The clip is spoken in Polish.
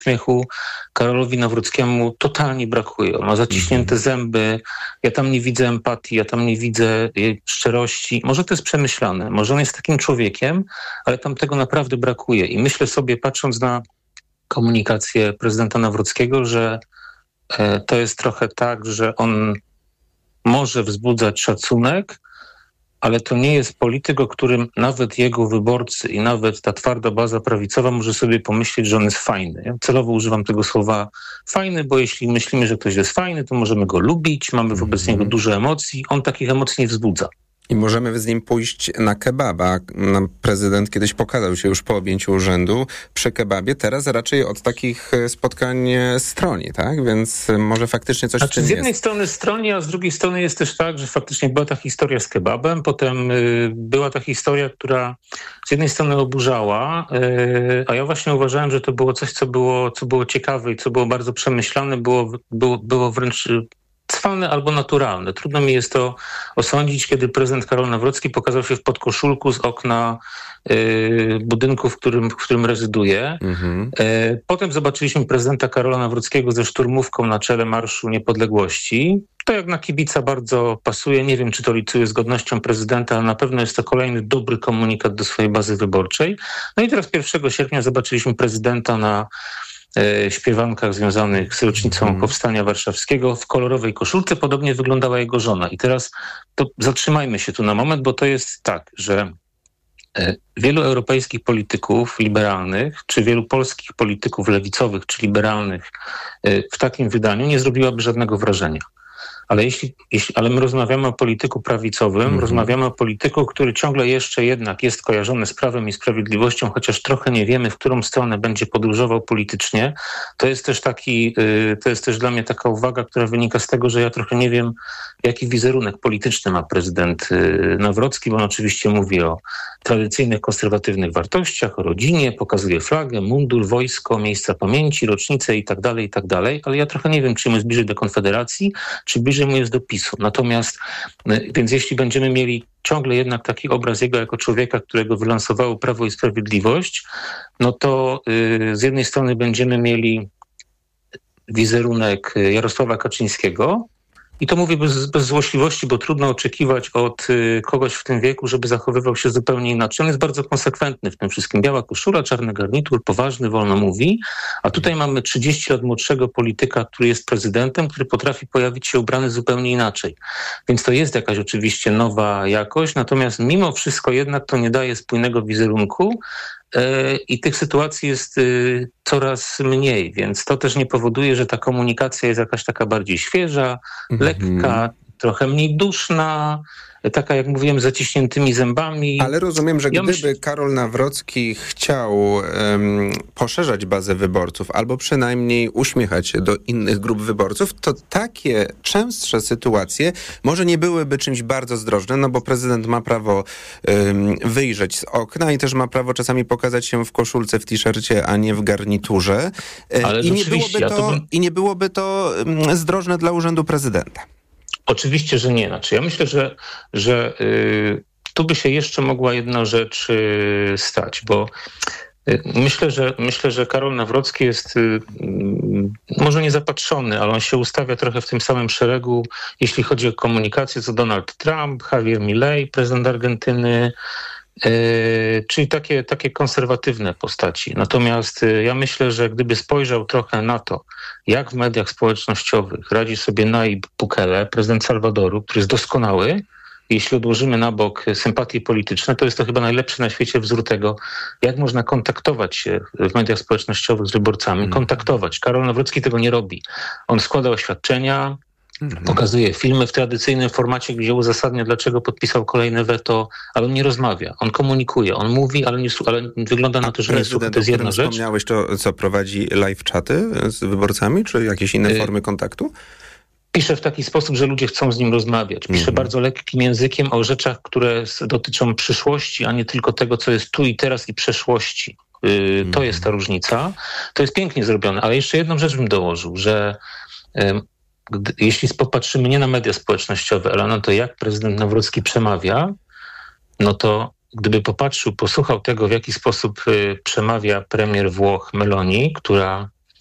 uśmiechu Karolowi Nawrockiemu totalnie brakuje. On ma zaciśnięte zęby, ja tam nie widzę empatii, ja tam nie widzę szczerości. Może to jest przemyślane, może on jest takim człowiekiem, ale tam tego naprawdę brakuje. I myślę sobie, patrząc na komunikację prezydenta Nawrockiego, że to jest trochę tak, że on może wzbudzać szacunek, ale to nie jest polityk, o którym nawet jego wyborcy i nawet ta twarda baza prawicowa może sobie pomyśleć, że on jest fajny. Ja celowo używam tego słowa fajny, bo jeśli myślimy, że ktoś jest fajny, to możemy go lubić, mamy wobec niego dużo emocji. On takich emocji nie wzbudza. I możemy z nim pójść na kebaba. Prezydent kiedyś pokazał się już po objęciu urzędu przy kebabie. Teraz raczej od takich spotkań stroni, tak? Więc może faktycznie coś w tym jest. Z jednej strony stroni, a z drugiej strony jest też tak, że faktycznie była ta historia z kebabem. Potem była ta historia, która z jednej strony oburzała, a ja właśnie uważałem, że to było coś, co było ciekawe i co było bardzo przemyślane, było wręcz cwane albo naturalne. Trudno mi jest to osądzić, kiedy prezydent Karol Nawrocki pokazał się w podkoszulku z okna budynku, w którym rezyduje. Potem zobaczyliśmy prezydenta Karola Nawrockiego ze szturmówką na czele Marszu Niepodległości. To jak na kibica bardzo pasuje. Nie wiem, czy to liczuje z godnością prezydenta, ale na pewno jest to kolejny dobry komunikat do swojej bazy wyborczej. No i teraz 1 sierpnia zobaczyliśmy prezydenta na śpiewankach związanych z rocznicą Powstania Warszawskiego w kolorowej koszulce. Podobnie wyglądała jego żona. I teraz to zatrzymajmy się tu na moment, bo to jest tak, że wielu europejskich polityków liberalnych, czy wielu polskich polityków lewicowych, czy liberalnych w takim wydaniu nie zrobiłaby żadnego wrażenia. Ale my rozmawiamy o polityku prawicowym, rozmawiamy o polityku, który ciągle jeszcze jednak jest kojarzony z Prawem i Sprawiedliwością, chociaż trochę nie wiemy, w którą stronę będzie podróżował politycznie. To jest też dla mnie taka uwaga, która wynika z tego, że ja trochę nie wiem, jaki wizerunek polityczny ma prezydent Nawrocki, bo on oczywiście mówi o tradycyjnych, konserwatywnych wartościach, o rodzinie, pokazuje flagę, mundur, wojsko, miejsca pamięci, rocznice i tak dalej, ale ja trochę nie wiem, czy mu jest bliżej do Konfederacji, czy bliżej mu jest do PiS-u. Natomiast, więc jeśli będziemy mieli ciągle jednak taki obraz jego jako człowieka, którego wylansowało Prawo i Sprawiedliwość, no to z jednej strony będziemy mieli wizerunek Jarosława Kaczyńskiego, i to mówię bez złośliwości, bo trudno oczekiwać od kogoś w tym wieku, żeby zachowywał się zupełnie inaczej. On jest bardzo konsekwentny w tym wszystkim. Biała koszula, czarny garnitur, poważny, wolno mówi. A tutaj mamy 30 lat młodszego polityka, który jest prezydentem, który potrafi pojawić się ubrany zupełnie inaczej. Więc to jest jakaś oczywiście nowa jakość, natomiast mimo wszystko jednak to nie daje spójnego wizerunku. I tych sytuacji jest coraz mniej, więc to też nie powoduje, że ta komunikacja jest jakaś taka bardziej świeża, lekka, trochę mniej duszna, taka, jak mówiłem, z zaciśniętymi zębami. Ale rozumiem, że gdyby Karol Nawrocki chciał poszerzać bazę wyborców albo przynajmniej uśmiechać się do innych grup wyborców, to takie częstsze sytuacje może nie byłyby czymś bardzo zdrożnym, no bo prezydent ma prawo wyjrzeć z okna i też ma prawo czasami pokazać się w koszulce, w t-shircie, a nie w garniturze. I nie byłoby to zdrożne dla urzędu prezydenta. Oczywiście, że nie. Znaczy, ja myślę, że tu by się jeszcze mogła jedna rzecz stać, bo myślę, że Karol Nawrocki jest może nie zapatrzony, ale on się ustawia trochę w tym samym szeregu, jeśli chodzi o komunikację, co Donald Trump, Javier Milei, prezydent Argentyny, czyli takie konserwatywne postaci. Natomiast ja myślę, że gdyby spojrzał trochę na to, jak w mediach społecznościowych radzi sobie Nayib Bukele, prezydent Salwadoru, który jest doskonały, jeśli odłożymy na bok sympatie polityczne, to jest to chyba najlepszy na świecie wzór tego, jak można kontaktować się w mediach społecznościowych z wyborcami. Kontaktować. Karol Nawrocki tego nie robi. On składa oświadczenia, pokazuje filmy w tradycyjnym formacie, gdzie uzasadnia, dlaczego podpisał kolejne weto, ale on nie rozmawia. On komunikuje, on mówi, ale wygląda na to, że nie słucha. To jest jedna rzecz. Wspomniałeś to, co prowadzi live czaty z wyborcami, czy jakieś inne formy kontaktu? Pisze w taki sposób, że ludzie chcą z nim rozmawiać. Pisze bardzo lekkim językiem o rzeczach, które dotyczą przyszłości, a nie tylko tego, co jest tu i teraz i przeszłości. To jest ta różnica. To jest pięknie zrobione, ale jeszcze jedną rzecz bym dołożył, że jeśli popatrzymy nie na media społecznościowe, ale na to, jak prezydent Nawrocki przemawia, no to gdyby posłuchał tego, w jaki sposób przemawia premier Włoch Meloni, która